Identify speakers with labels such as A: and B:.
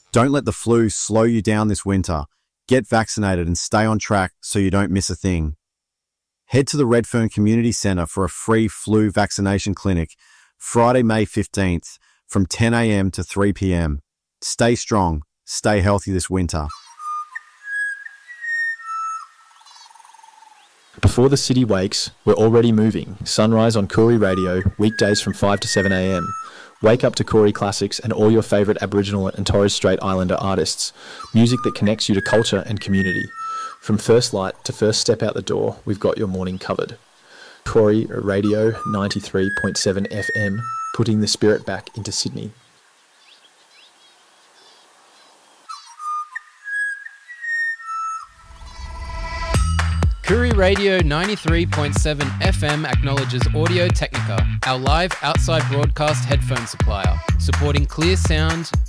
A: Don't let the flu slow you down this winter. Get vaccinated and stay on track so you don't miss a thing. Head to the Redfern Community Centre for a free flu vaccination clinic Friday, May 15th from 10 a.m. to 3 p.m. Stay strong, stay healthy this winter.
B: Before the city wakes, we're already moving. Sunrise on Koori Radio, weekdays from 5 to 7 a.m. Wake up to Koori classics and all your favourite Aboriginal and Torres Strait Islander artists. Music that connects you to culture and community. From first light to first step out the door, we've got your morning covered. Koori Radio 93.7 FM, putting the spirit back into Sydney.
C: Koori Radio 93.7 FM acknowledges Audio Technica, our live outside broadcast headphone supplier, supporting clear sound,